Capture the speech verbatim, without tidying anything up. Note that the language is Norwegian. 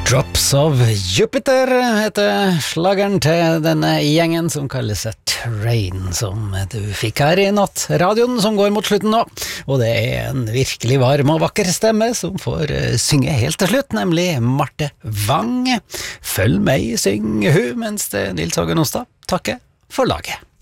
Drops of Jupiter heter slageren til denne gjengen som kalles seg Train, som du fikk her i natt. Radioen som går mot slutten nå, og det er en virkelig varm og vakker stemme som får synge helt til slutt, nemlig Marte Wang. Følg med, syng hun, mens det Nils Hågen Ostad takker for laget.